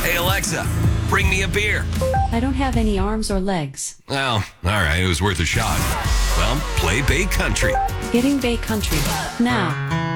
Hey, Alexa, bring me a beer. I don't have any arms or legs. Well, all right, it was worth a shot. Well, play Bay Country. Getting Bay Country now.